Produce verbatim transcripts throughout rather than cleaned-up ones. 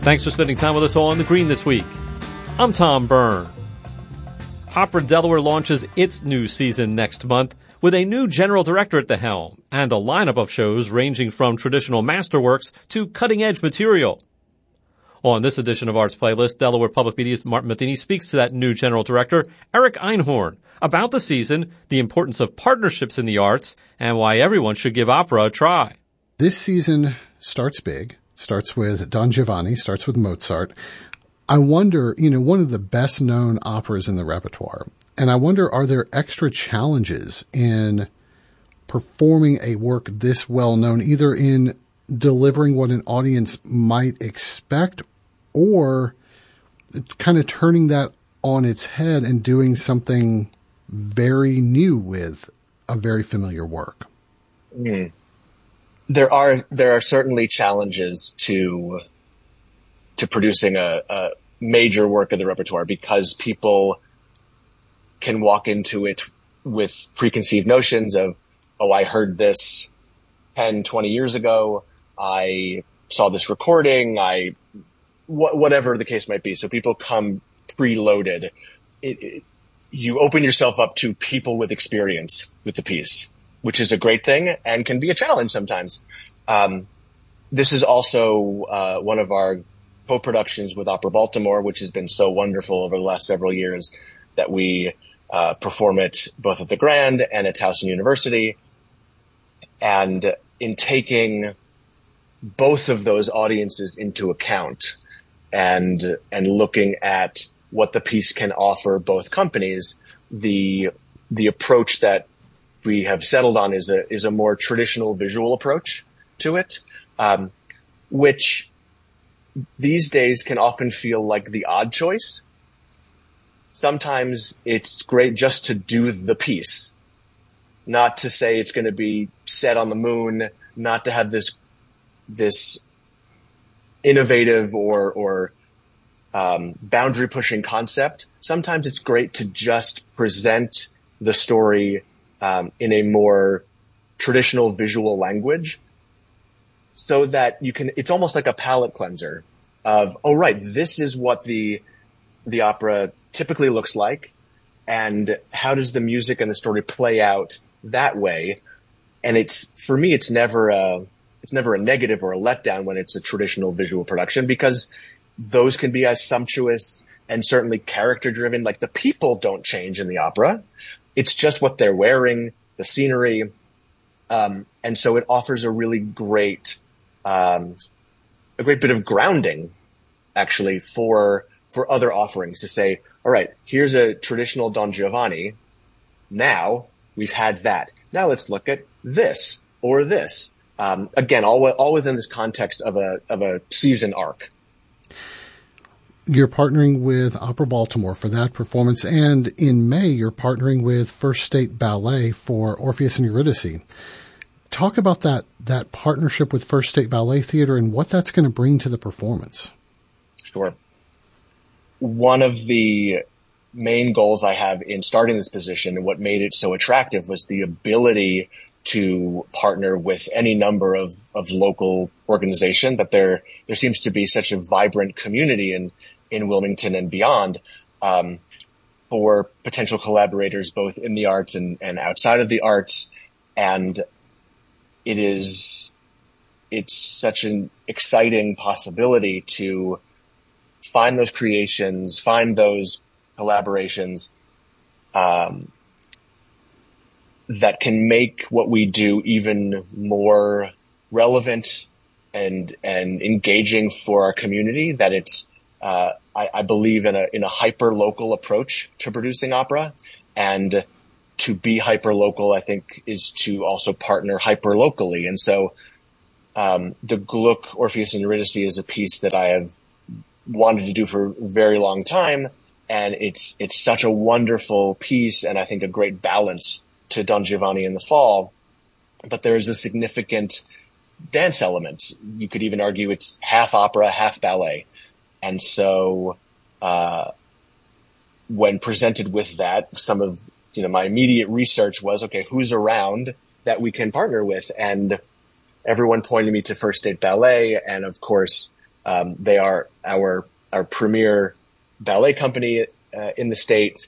Thanks for spending time with us all on the Green this week. I'm Tom Byrne. Opera Delaware launches its new season next month with a new general director at the helm and a lineup of shows ranging from traditional masterworks to cutting-edge material. On this edition of Arts Playlist, Delaware Public Media's Martin Matheny speaks to that new general director, Eric Einhorn, about the season, the importance of partnerships in the arts, and why everyone should give opera a try. This season starts big, starts with Don Giovanni, starts with Mozart. I wonder, you know, one of the best-known operas in the repertoire, and I wonder, are there extra challenges in performing a work this well-known, either in delivering what an audience might expect or kind of turning that on its head and doing something very new with a very familiar work? Mm. There are there are certainly challenges to to producing a, a major work of the repertoire, because people can walk into it with preconceived notions of, oh, I heard this ten, twenty years ago. I saw this recording. I, wh- whatever the case might be. So people come preloaded. It, it, you open yourself up to people with experience with the piece, which is a great thing and can be a challenge sometimes. Um, this is also uh, one of our co-productions with Opera Baltimore, which has been so wonderful over the last several years that we uh, perform it both at the Grand and at Towson University. And in taking both of those audiences into account and and looking at what the piece can offer both companies, the the approach that we have settled on is a is a more traditional visual approach to it, um, which these days can often feel like the odd choice. Sometimes it's great just to do the piece, not to say it's going to be set on the moon, not to have this this innovative or or um, boundary pushing concept. Sometimes it's great to just present the story um, in a more traditional visual language, so that you can, it's almost like a palate cleanser of, oh, right, this is what the, the opera typically looks like. And how does the music and the story play out that way? And it's, for me, it's never a, it's never a negative or a letdown when it's a traditional visual production, because those can be as sumptuous and certainly character driven. Like, the people don't change in the opera. It's just what they're wearing, the scenery. Um, and so it offers a really great, um, a great bit of grounding actually for, for other offerings, to say, all right, here's a traditional Don Giovanni. Now we've had that. Now let's look at this or this. Um, again, all, all within this context of a, of a season arc. You're partnering with Opera Baltimore for that performance, and in May, you're partnering with First State Ballet for Orpheus and Eurydice. Talk about that, that partnership with First State Ballet Theater and what that's going to bring to the performance. Sure. One of the main goals I have in starting this position, and what made it so attractive, was the ability to partner with any number of, of local organization, that there, there seems to be such a vibrant community in, in Wilmington and beyond, um, for potential collaborators, both in the arts and, and outside of the arts. And it is, it's such an exciting possibility to find those creations, find those collaborations, um, that can make what we do even more relevant and, and engaging for our community. That it's, uh, I, I believe in a, in a hyper local approach to producing opera, and to be hyper local, I think, is to also partner hyper locally. And so, um, the Gluck Orpheus and Eurydice is a piece that I have wanted to do for a very long time. And it's, it's such a wonderful piece, and I think a great balance to Don Giovanni in the Fall. But there is a significant dance element. You could even argue it's half opera, half ballet. And so, uh, when presented with that, some of, you know, my immediate research was, okay, who's around that we can partner with? And everyone pointed me to First State Ballet. And of course, Um, they are our our premier ballet company uh, in the state,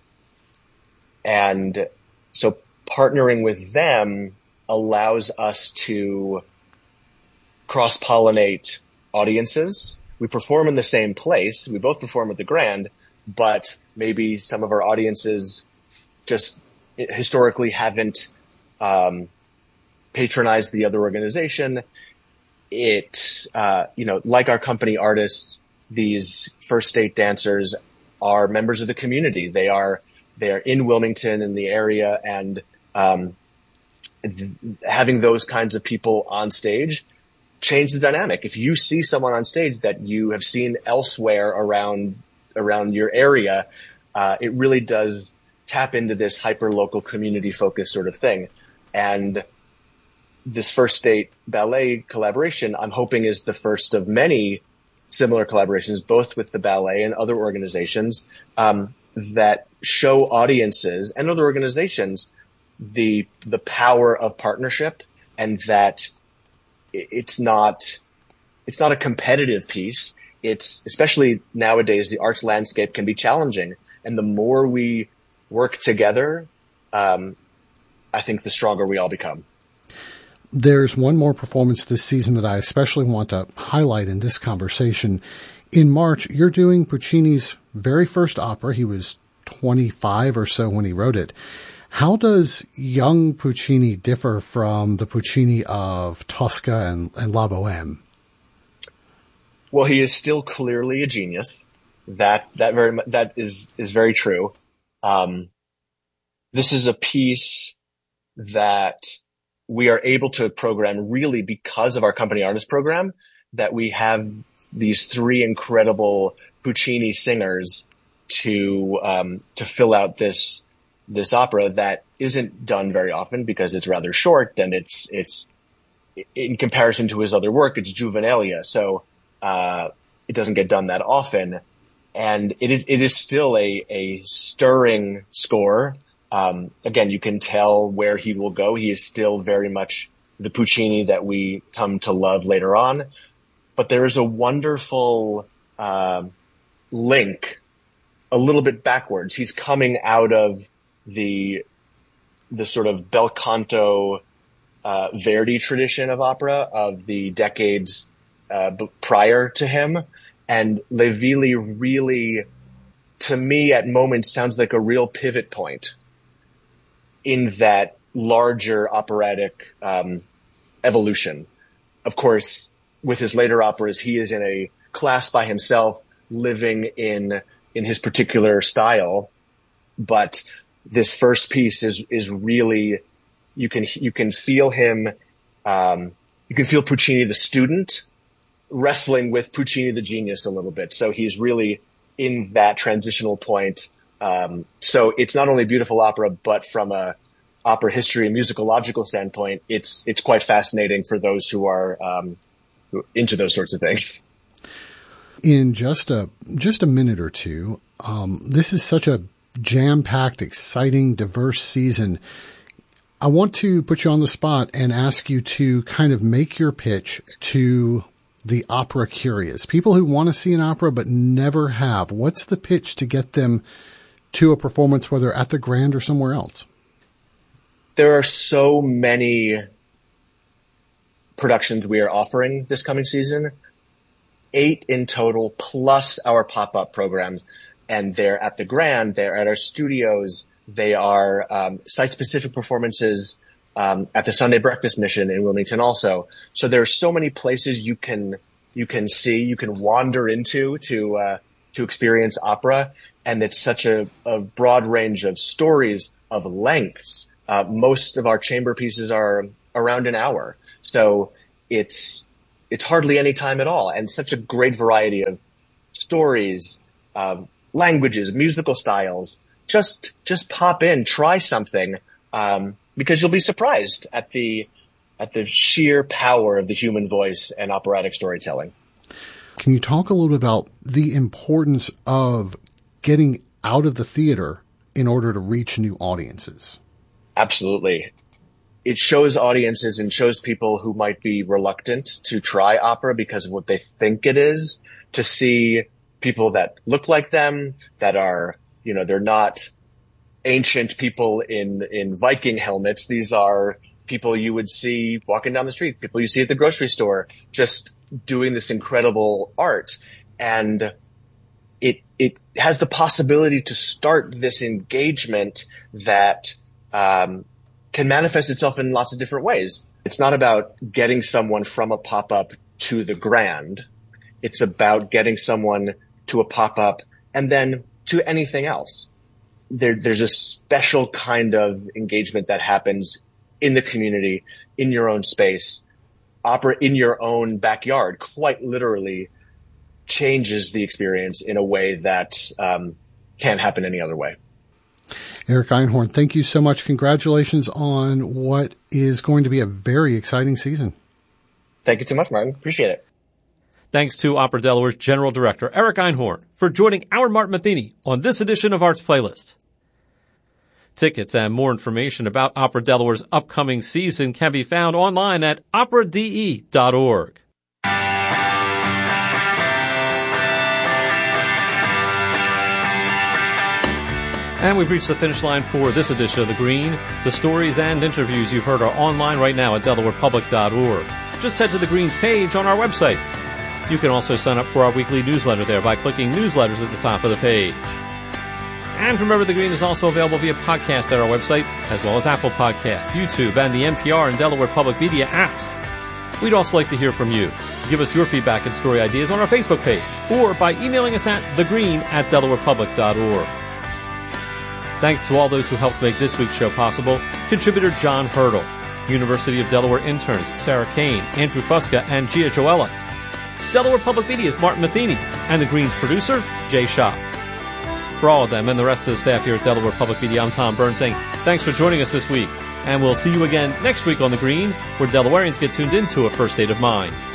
and so partnering with them allows us to cross-pollinate audiences. We perform in the same place. We both perform at the Grand, but maybe some of our audiences just historically haven't um, patronized the other organization. It, uh, you know, like our company artists, these First State dancers are members of the community. They are, they are in Wilmington in the area, and um, th- having those kinds of people on stage change the dynamic. If you see someone on stage that you have seen elsewhere around around your area, uh, it really does tap into this hyper local community focused sort of thing. And this First State ballet collaboration, I'm hoping, is the first of many similar collaborations, both with the ballet and other organizations, um, that show audiences and other organizations the the power of partnership, and that it's not it's not a competitive piece. It's, especially nowadays, the arts landscape can be challenging, and the more we work together, um, I think the stronger we all become. There's one more performance this season that I especially want to highlight in this conversation. In March, you're doing Puccini's very first opera. He was twenty-five or so when he wrote it. How does young Puccini differ from the Puccini of Tosca and, and La Boheme? Well, he is still clearly a genius. That that very that is is very true. Um, this is a piece that we are able to program really because of our company artist program, that we have these three incredible Puccini singers to um, to fill out this this opera that isn't done very often because it's rather short, and it's it's in comparison to his other work, it's Juvenilia, so uh, it doesn't get done that often, and it is it is still a a stirring score. Um, again, you can tell where he will go. He is still very much the Puccini that we come to love later on. But there is a wonderful uh, link a little bit backwards. He's coming out of the the sort of bel canto uh, Verdi tradition of opera of the decades uh, b- prior to him. And Le Villi really, to me, at moments sounds like a real pivot point in that larger operatic um, evolution. Of course, with his later operas, he is in a class by himself, living in in his particular style. But this first piece is is really, you can you can feel him, um, you can feel Puccini the student wrestling with Puccini the genius a little bit. So he's really in that transitional point. Um, so it's not only a beautiful opera, but from a opera history and musicological standpoint, it's it's quite fascinating for those who are um, into those sorts of things. In just a just a minute or two, um, this is such a jam-packed, exciting, diverse season. I want to put you on the spot and ask you to kind of make your pitch to the opera curious, people who want to see an opera but never have. What's the pitch to get them to a performance, whether at the Grand or somewhere else? There are so many productions we are offering this coming season, eight in total, plus our pop-up programs. And they're at the Grand, they're at our studios, they are um, site-specific performances um, at the Sunday Breakfast Mission in Wilmington also. So there are so many places you can you can see, you can wander into to uh, to experience opera. And it's such a, a broad range of stories, of lengths. Uh, most of our chamber pieces are around an hour. So it's, it's hardly any time at all. And such a great variety of stories, uh, languages, musical styles. Just, just pop in, try something, um, because you'll be surprised at the, at the sheer power of the human voice and operatic storytelling. Can you talk a little bit about the importance of getting out of the theater in order to reach new audiences? Absolutely. it shows audiences and shows people who might be reluctant to try opera because of what they think it is, to see people that look like them, that are, you know, they're not ancient people in, in Viking helmets. These are people you would see walking down the street, people you see at the grocery store, just doing this incredible art. And it, it has the possibility to start this engagement that, um, can manifest itself in lots of different ways. It's not about getting someone from a pop-up to the grand. It's about getting someone to a pop-up and then to anything else. There, there's a special kind of engagement that happens in the community, in your own space. Opera in your own backyard quite literally changes the experience in a way that um, can't happen any other way. Eric Einhorn, thank you so much. Congratulations on what is going to be a very exciting season. Thank you so much, Martin. Appreciate it. Thanks to Opera Delaware's General Director, Eric Einhorn, for joining our Martin Matheny on this edition of Arts Playlist. Tickets and more information about Opera Delaware's upcoming season can be found online at opera d e dot org. And we've reached the finish line for this edition of The Green. The stories and interviews you've heard are online right now at delaware public dot org. Just head to the Green's page on our website. You can also sign up for our weekly newsletter there by clicking Newsletters at the top of the page. And remember, The Green is also available via podcast at our website, as well as Apple Podcasts, YouTube, and the N P R and Delaware Public Media apps. We'd also like to hear from you. Give us your feedback and story ideas on our Facebook page, or by emailing us at thegreen at delaware public dot org. Thanks to all those who helped make this week's show possible. Contributor John Hurdle, University of Delaware interns Sarah Kane, Andrew Fusca, and Gia Joella. Delaware Public Media's Martin Matheny, and The Green's producer, Jay Shaw. For all of them and the rest of the staff here at Delaware Public Media, I'm Tom Byrne saying thanks for joining us this week. And we'll see you again next week on The Green, where Delawareans get tuned into a first state of mind.